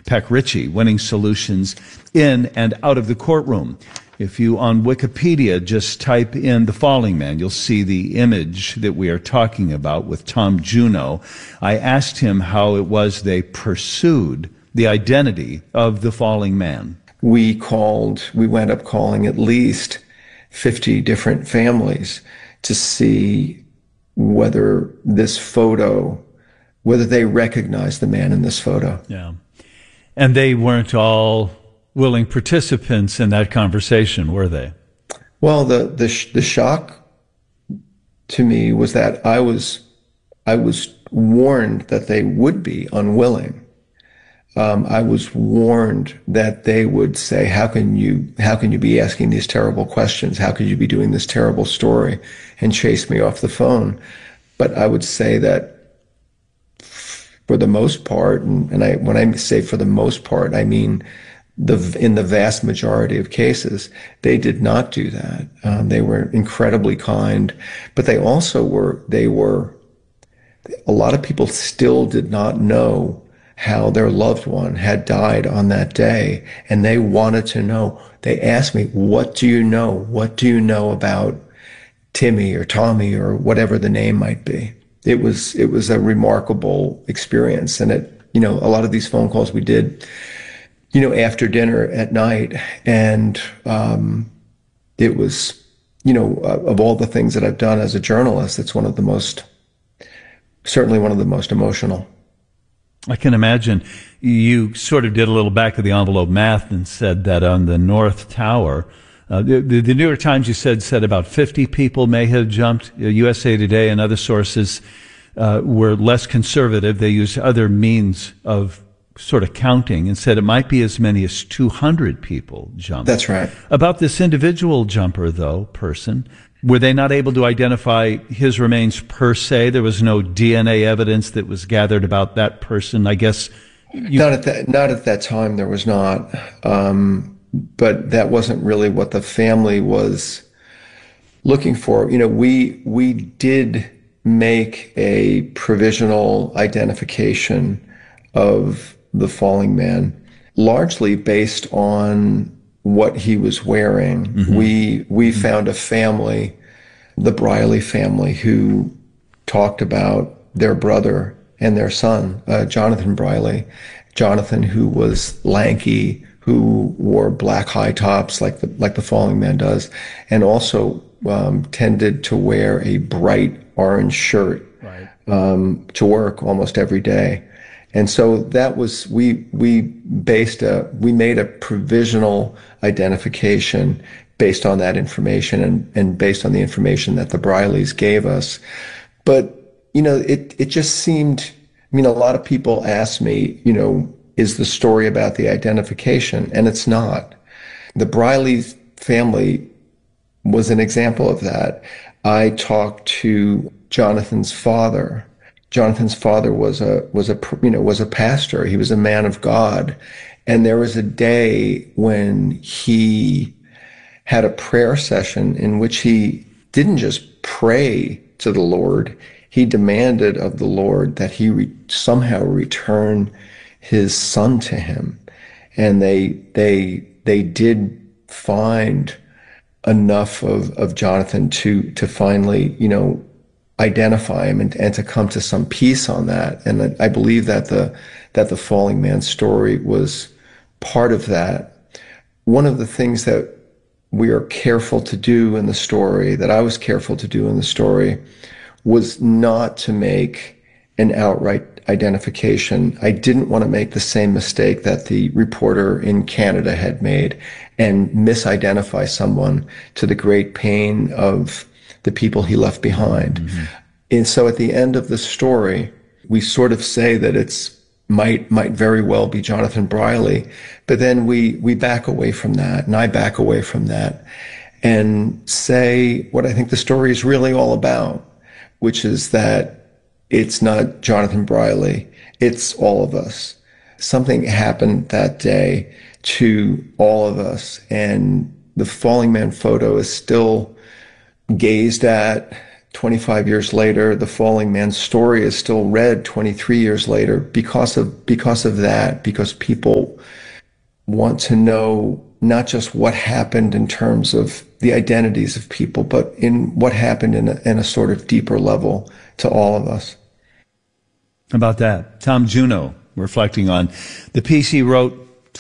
Peck Ritchie, Winning Solutions in and Out of the Courtroom. If you on Wikipedia just type in The Falling Man, you'll see the image that we are talking about with Tom Juneau. I asked him how it was they pursued the identity of the falling man. We wound up calling at least 50 different families to see whether they recognized the man in this photo. Yeah. And they weren't all willing participants in that conversation, were they? Well, the shock to me was that I was warned that they would be unwilling. I was warned that they would say, how can you be asking these terrible questions? How could you be doing this terrible story, and chase me off the phone? But I would say that for the most part, and when I say for the most part, I mean in the vast majority of cases, they did not do that. They were incredibly kind, but they were, a lot of people still did not know how their loved one had died on that day, and they wanted to know. They asked me, what do you know? What do you know about Timmy or Tommy or whatever the name might be? It was a remarkable experience. And a lot of these phone calls we did, after dinner at night. And it was, of all the things that I've done as a journalist, it's certainly one of the most emotional. I can imagine. You sort of did a little back of the envelope math and said that on the North Tower, the New York Times, you said about 50 people may have jumped. USA Today and other sources were less conservative. They used other means of sort of counting and said it might be as many as 200 people jumped. That's right. About this individual jumper, though, were they not able to identify his remains per se? There was no DNA evidence that was gathered about that person, I guess. Not at that time, there was not. But that wasn't really what the family was looking for. We did make a provisional identification of the falling man, largely based on what he was wearing. Mm-hmm. We found a family, the Briley family, who talked about their brother and their son, Jonathan Briley. Jonathan, who was lanky, who wore black high tops like the falling man does, and also tended to wear a bright orange shirt, right, to work almost every day. And so that was, we made a provisional identification based on that information and based on the information that the Brileys gave us. But, it just seemed, a lot of people ask me, is the story about the identification? And it's not. The Briley family was an example of that. I talked to Jonathan's father. Jonathan's father was a pastor. He was a man of God. And there was a day when he had a prayer session in which he didn't just pray to the Lord. He demanded of the Lord that he somehow return his son to him. And they did find enough of Jonathan to finally, identify him and to come to some peace on that. And I believe that the falling man story was part of that. One of the things that we are careful to do in the story, that I was careful to do in the story, was not to make an outright identification. I didn't want to make the same mistake that the reporter in Canada had made and misidentify someone to the great pain of the people he left behind. Mm-hmm. And so at the end of the story, we sort of say that it's might very well be Jonathan Briley, but then we back away from that, and I back away from that, and say what I think the story is really all about, which is that it's not Jonathan Briley, it's all of us. Something happened that day to all of us, and the falling man photo is still gazed at, 25 years later. The Falling Man's story is still read 23 years later because of that, because people want to know not just what happened in terms of the identities of people, but in what happened in a sort of deeper level to all of us. How about that? Tom Juneau, reflecting on the piece he wrote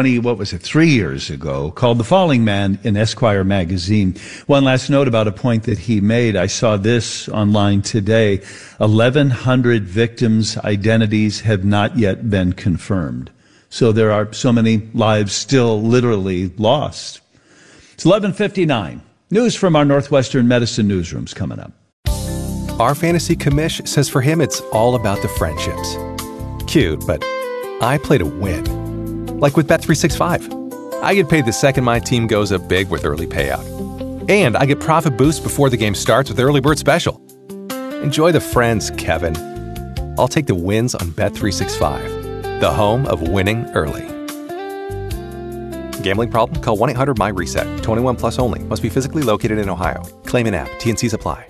3 years ago, called The Falling Man in Esquire magazine. One last note about a point that he made. I saw this online today. 1,100 victims' identities have not yet been confirmed. So there are so many lives still literally lost. It's 11:59. News from our Northwestern Medicine newsrooms coming up. Our fantasy commish says for him it's all about the friendships. Cute, but I play to win. Like with Bet365. I get paid the second my team goes up big with early payout. And I get profit boost before the game starts with Early Bird Special. Enjoy the friends, Kevin. I'll take the wins on Bet365, the home of winning early. Gambling problem? Call 1-800-MY-RESET. 21 plus only. Must be physically located in Ohio. Claim in app. T&Cs apply.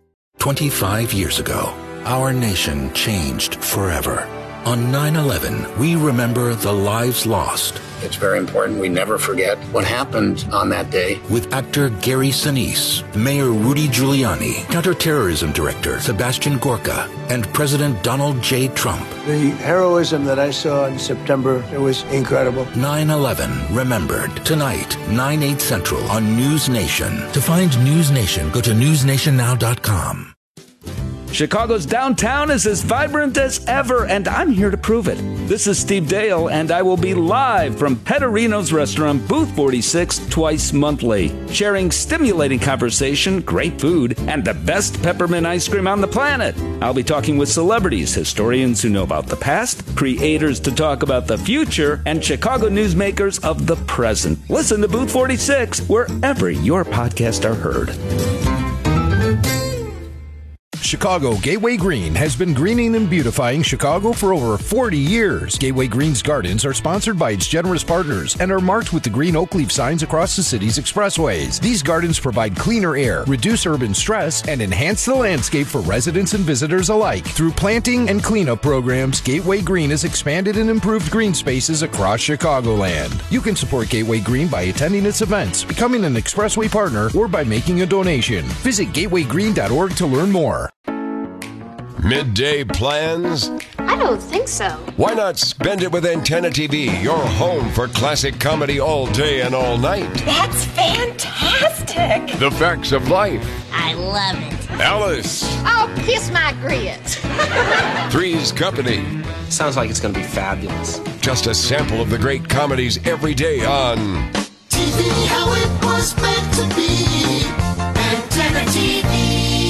25 years ago, our nation changed forever. On 9/11, we remember the lives lost. It's very important we never forget what happened on that day. With actor Gary Sinise, Mayor Rudy Giuliani, Counterterrorism Director Sebastian Gorka, and President Donald J. Trump. The heroism that I saw in September, it was incredible. 9/11 Remembered. Tonight, 9/8 Central on News Nation. To find News Nation, go to newsnationnow.com. Chicago's downtown is as vibrant as ever, and I'm here to prove it. This is Steve Dale, and I will be live from Petterino's Restaurant, Booth 46, twice monthly, sharing stimulating conversation, great food, and the best peppermint ice cream on the planet. I'll be talking with celebrities, historians who know about the past, creators to talk about the future, and Chicago newsmakers of the present. Listen to Booth 46 wherever your podcasts are heard. Chicago Gateway Green has been greening and beautifying Chicago for over 40 years. Gateway Green's gardens are sponsored by its generous partners and are marked with the green oak leaf signs across the city's expressways. These gardens provide cleaner air, reduce urban stress, and enhance the landscape for residents and visitors alike. Through planting and cleanup programs, Gateway Green has expanded and improved green spaces across Chicagoland. You can support Gateway Green by attending its events, becoming an expressway partner, or by making a donation. Visit gatewaygreen.org to learn more. Midday plans? I don't think so. Why not spend it with Antenna TV, your home for classic comedy all day and all night? That's fantastic. The Facts of Life. I love it. Alice. Oh, kiss my grits. Three's Company. Sounds like it's going to be fabulous. Just a sample of the great comedies every day on TV, how it was meant to be. Antenna TV.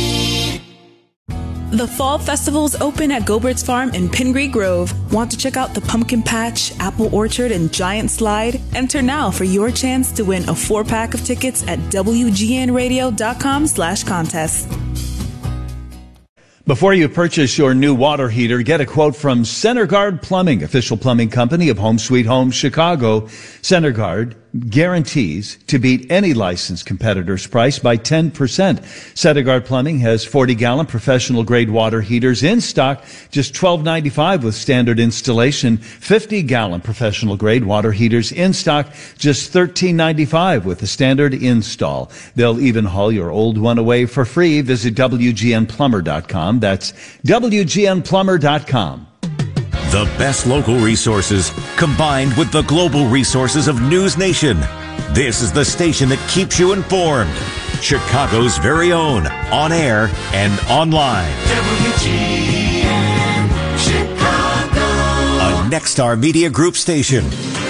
The fall festival's open at Gobert's Farm in Pingree Grove. Want to check out the pumpkin patch, apple orchard, and giant slide? Enter now for your chance to win a 4-pack of tickets at WGNradio.com/contest. Before you purchase your new water heater, get a quote from CenterGuard Plumbing, official plumbing company of Home Sweet Home Chicago. CenterGuard guarantees to beat any licensed competitor's price by 10%. CenterGuard Plumbing has 40-gallon professional-grade water heaters in stock, just $12.95 with standard installation. 50-gallon professional-grade water heaters in stock, just $13.95 with a standard install. They'll even haul your old one away for free. Visit WGNplumber.com. That's WGNplumber.com. The best local resources combined with the global resources of News Nation. This is the station that keeps you informed. Chicago's very own, on air and online. WGN Chicago. A Nexstar Media Group station.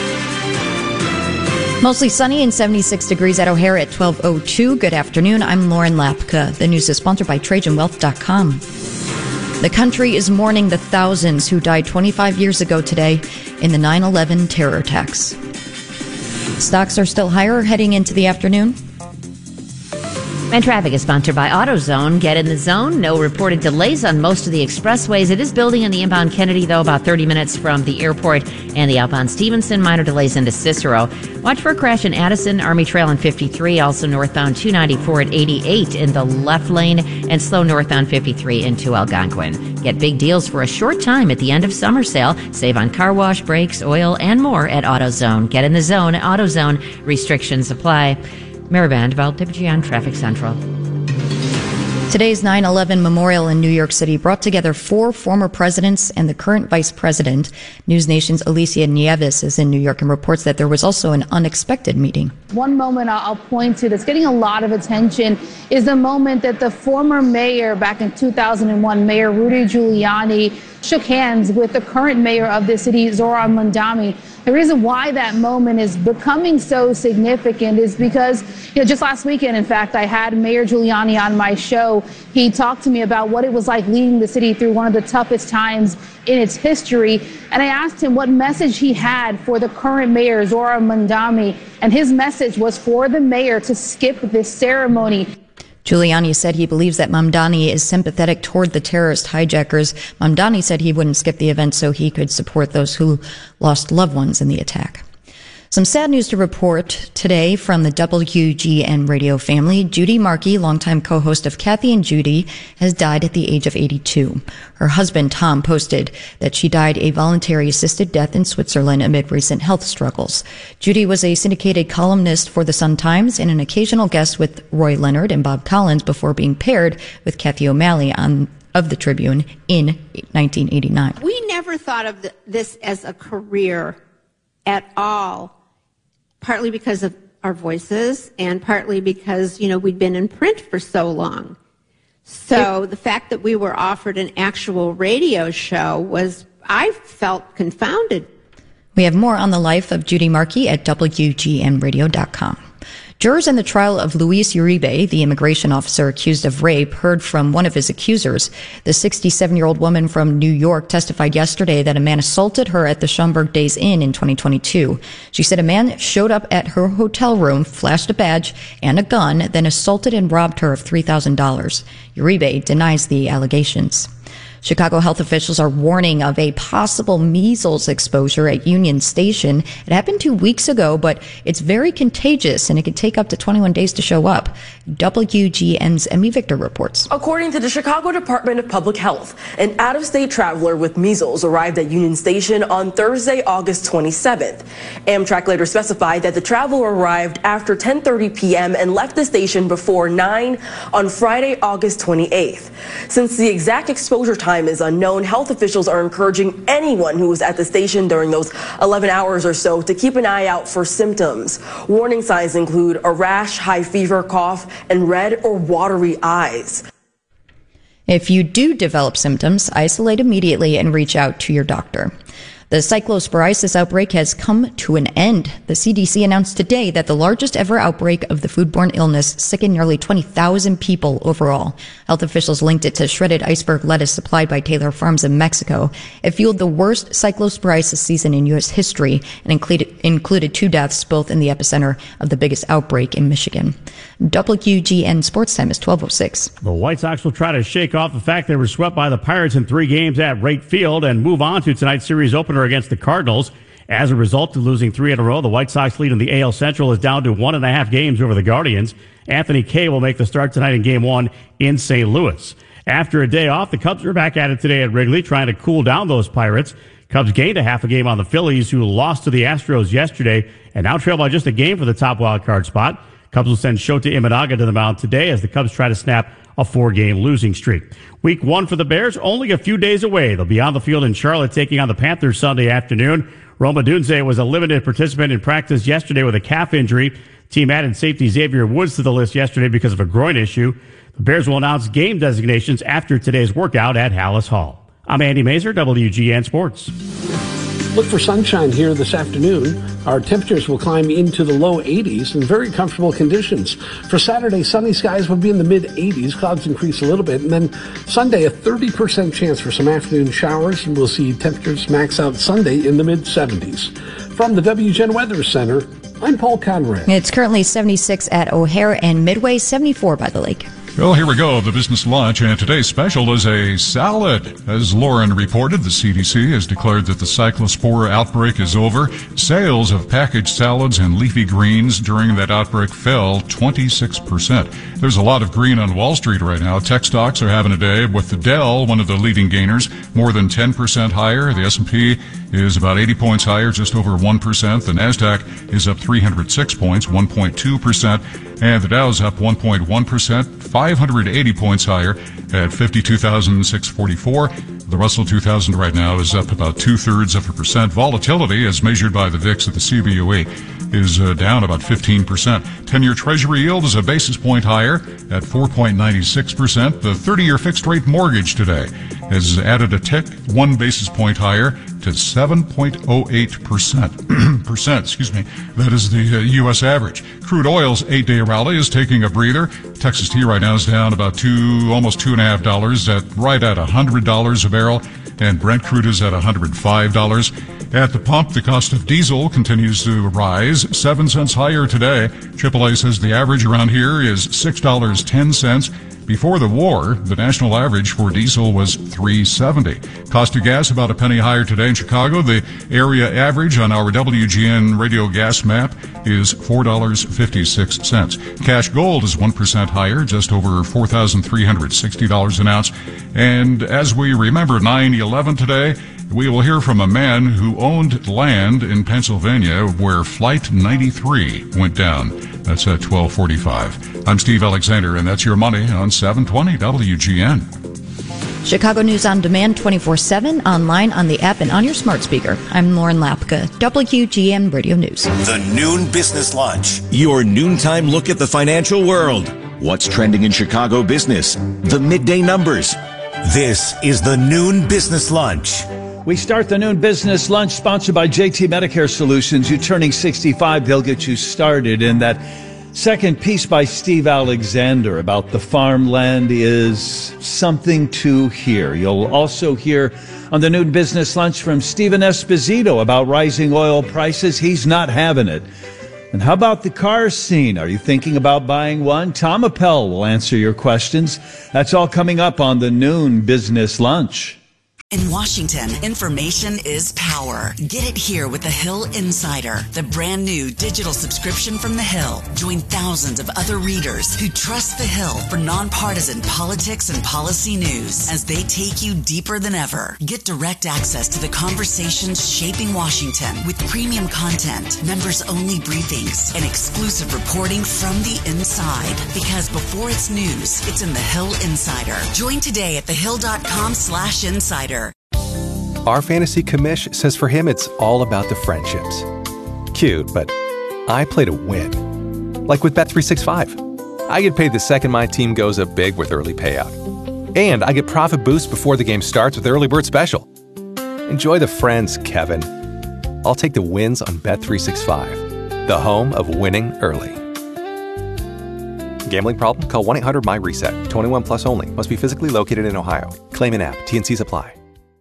Mostly sunny and 76 degrees at O'Hare at 12:02. Good afternoon. I'm Lauren Lapka. The news is sponsored by TrajanWealth.com. The country is mourning the thousands who died 25 years ago today in the 9/11 terror attacks. Stocks are still higher heading into the afternoon. And traffic is sponsored by AutoZone. Get in the zone. No reported delays on most of the expressways. It is building in the inbound Kennedy, though, about 30 minutes from the airport, and the outbound Stevenson. Minor delays into Cicero. Watch for a crash in Addison, Army Trail and 53. Also northbound 294 at 88 in the left lane, and slow northbound 53 into Algonquin. Get big deals for a short time at the end of summer sale. Save on car wash, brakes, oil, and more at AutoZone. Get in the zone. AutoZone. Restrictions apply. Mariband Valdivia on Traffic Central. Today's 9/11 memorial in New York City brought together 4 former presidents and the current vice president. News Nation's Alicia Nieves is in New York and reports that there was also an unexpected meeting. One moment I'll point to that's getting a lot of attention is the moment that the former mayor back in 2001, Mayor Rudy Giuliani, shook hands with the current mayor of the city, Zohran Mamdani. The reason why that moment is becoming so significant is because, just last weekend, in fact, I had Mayor Giuliani on my show. He talked to me about what it was like leading the city through one of the toughest times in its history. And I asked him what message he had for the current mayor, Zohran Mamdani. And his message was for the mayor to skip this ceremony. Giuliani said he believes that Mamdani is sympathetic toward the terrorist hijackers. Mamdani said he wouldn't skip the event so he could support those who lost loved ones in the attack. Some sad news to report today from the WGN radio family. Judy Markey, longtime co-host of Kathy and Judy, has died at the age of 82. Her husband, Tom, posted that she died a voluntary assisted death in Switzerland amid recent health struggles. Judy was a syndicated columnist for the Sun-Times and an occasional guest with Roy Leonard and Bob Collins before being paired with Kathy O'Malley of the Tribune in 1989. We never thought of this as a career at all. Partly because of our voices and partly because, we'd been in print for so long. So the fact that we were offered an actual radio show I felt confounded. We have more on the life of Judy Markey at WGNradio.com. Jurors in the trial of Luis Uribe, the immigration officer accused of rape, heard from one of his accusers. The 67-year-old woman from New York testified yesterday that a man assaulted her at the Schaumburg Days Inn in 2022. She said a man showed up at her hotel room, flashed a badge and a gun, then assaulted and robbed her of $3,000. Uribe denies the allegations. Chicago health officials are warning of a possible measles exposure at Union Station. It happened 2 weeks ago, but it's very contagious and it could take up to 21 days to show up. WGN's Emmy Victor reports. According to the Chicago Department of Public Health, an out-of-state traveler with measles arrived at Union Station on Thursday, August 27th. Amtrak later specified that the traveler arrived after 10:30 p.m. and left the station before 9 on Friday, August 28th. Since the exact exposure time is unknown, health officials are encouraging anyone who was at the station during those 11 hours or so to keep an eye out for symptoms. Warning signs include a rash, high fever, cough, and red or watery eyes. If you do develop symptoms, isolate immediately and reach out to your doctor. The cyclosporiasis outbreak has come to an end. The CDC announced today that the largest ever outbreak of the foodborne illness sickened nearly 20,000 people overall. Health officials linked it to shredded iceberg lettuce supplied by Taylor Farms in Mexico. It fueled the worst cyclosporiasis season in U.S. history and included 2 deaths, both in the epicenter of the biggest outbreak in Michigan. WGN Sports Time is 12:06. The White Sox will try to shake off the fact they were swept by the Pirates in 3 games at Wright Field and move on to tonight's series opener against the Cardinals. As a result of losing 3 in a row, the White Sox lead in the AL Central is down to 1.5 games over the Guardians. Anthony Kay will make the start tonight in Game 1 in St. Louis. After a day off, the Cubs are back at it today at Wrigley, trying to cool down those Pirates. Cubs gained a half a game on the Phillies, who lost to the Astros yesterday and now trail by just a game for the top wild card spot. Cubs will send Shota Imanaga to the mound today as the Cubs try to snap a 4-game losing streak. Week 1 for the Bears, only a few days away. They'll be on the field in Charlotte taking on the Panthers Sunday afternoon. Roma Dunze was a limited participant in practice yesterday with a calf injury. Team added safety Xavier Woods to the list yesterday because of a groin issue. The Bears will announce game designations after today's workout at Hallis Hall. I'm Andy Mazer, WGN Sports. Look for sunshine here this afternoon. Our temperatures will climb into the low 80s in very comfortable conditions. For Saturday, sunny skies will be in the mid-80s. Clouds increase a little bit. And then Sunday, a 30% chance for some afternoon showers. And we'll see temperatures max out Sunday in the mid-70s. From the WGN Weather Center, I'm Paul Conrad. It's currently 76 at O'Hare and Midway, 74 by the lake. Well, here we go, the business lunch, and today's special is a salad. As Lauren reported, the CDC has declared that the cyclospora outbreak is over. Sales of packaged salads and leafy greens during that outbreak fell 26%. There's a lot of green on Wall Street right now. Tech stocks are having a day, with the Dell, one of the leading gainers, more than 10% higher. The S&P is about 80 points higher, just over 1%. The NASDAQ is up 306 points, 1.2%. And the Dow's up 1.1%, 580 points higher at 52,644. The Russell 2000 right now is up about 0.2%. Volatility, as measured by the VIX at the CBOE, is down about 15%. 10-year Treasury yield is a basis point higher at 4.96%. The 30-year fixed-rate mortgage today has added a tick, 1 basis point higher to 7.08%. Excuse me. That is the U.S. average. Crude oil's 8-day rally is taking a breather. Texas tea right now is down about almost $2.50 at right at $100 a barrel, and Brent crude is at $105. At the pump, the cost of diesel continues to rise, 7 cents higher today. AAA says the average around here is $6.10. Before the war, the national average for diesel was $3.70. Cost of gas about a penny higher today in Chicago. The area average on our WGN radio gas map is $4.56. Cash gold is 1% higher, just over $4,360 an ounce. And as we remember 9/11 today, we will hear from a man who owned land in Pennsylvania where Flight 93 went down. That's at 12:45. I'm Steve Alexander, and that's your money on 720 WGN. Chicago News on Demand 24/7, online, on the app, and on your smart speaker. I'm Lauren Lapka, WGN Radio News. The Noon Business Lunch, your noontime look at the financial world. What's trending in Chicago business? The midday numbers. This is the Noon Business Lunch. We start the Noon Business Lunch sponsored by JT Medicare Solutions. You're turning 65, they'll get you started. And that second piece by Steve Alexander about the farmland is something to hear. You'll also hear on the Noon Business Lunch from Stephen Esposito about rising oil prices. He's not having it. And how about the car scene? Are you thinking about buying one? Tom Appel will answer your questions. That's all coming up on the Noon Business Lunch. In Washington, information is power. Get it here with The Hill Insider, the brand new digital subscription from The Hill. Join thousands of other readers who trust The Hill for nonpartisan politics and policy news as they take you deeper than ever. Get direct access to the conversations shaping Washington with premium content, members-only briefings, and exclusive reporting from the inside. Because before it's news, it's in The Hill Insider. Join today at thehill.com/insider. Our fantasy commish says for him it's all about the friendships. Cute, but I play to win. Like with Bet365. I get paid the second my team goes up big with early payout. And I get profit boosts before the game starts with Early Bird Special. Enjoy the friends, Kevin. I'll take the wins on Bet365, the home of winning early. Gambling problem? Call 1-800-MY-RESET. 21 plus only. Must be physically located in Ohio. Claim an app. T&Cs apply.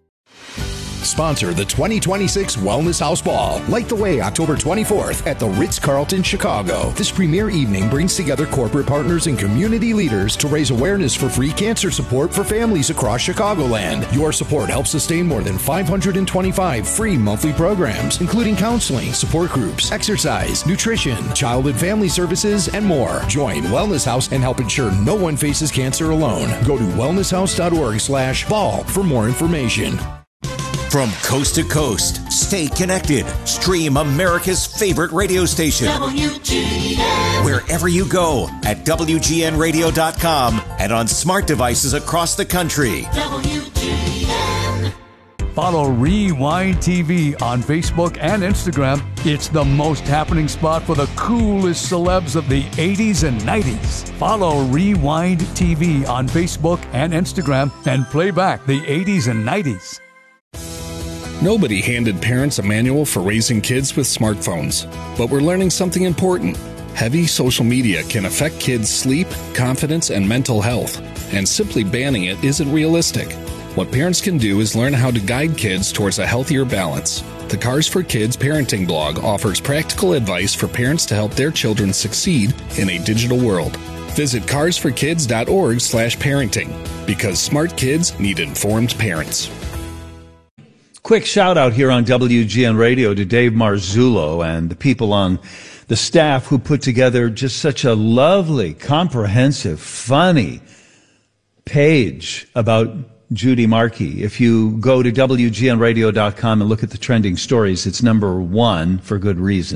Sponsor the 2026 Wellness House Ball. Light the way October 24th at the Ritz-Carlton, Chicago. This premier evening brings together corporate partners and community leaders to raise awareness for free cancer support for families across Chicagoland. Your support helps sustain more than 525 free monthly programs, including counseling, support groups, exercise, nutrition, child and family services, and more. Join Wellness House and help ensure no one faces cancer alone. Go to wellnesshouse.org/ball for more information. From coast to coast, stay connected. Stream America's favorite radio station. WGN. Wherever you go at WGNradio.com and on smart devices across the country. WGN. Follow Rewind TV on Facebook and Instagram. It's the most happening spot for the coolest celebs of the 80s and 90s. Follow Rewind TV on Facebook and Instagram and play back the 80s and 90s. Nobody handed parents a manual for raising kids with smartphones, but we're learning something important. Heavy social media can affect kids' sleep, confidence, and mental health, and simply banning it isn't realistic. What parents can do is learn how to guide kids towards a healthier balance. The Cars for Kids parenting blog offers practical advice for parents to help their children succeed in a digital world. Visit carsforkids.org/parenting, because smart kids need informed parents. Quick shout out here on WGN Radio to Dave Marzullo and the people on the staff who put together just such a lovely, comprehensive, funny page about Judy Markey. If you go to WGNradio.com and look at the trending stories, it's number 1 for good reason.